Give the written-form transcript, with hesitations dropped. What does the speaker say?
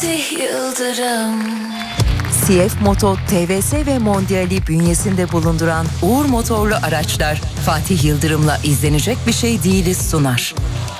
Fatih Yıldırım. CF Moto, TVS ve Mondial'i bünyesinde bulunduran Uğur motorlu araçlar Fatih Yıldırım'la izlenecek bir şey değiliz sunar.